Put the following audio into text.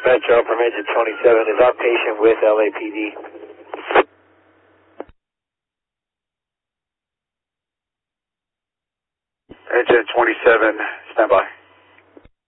Metro from engine 27 is our patient with LAPD. Engine 27, stand by.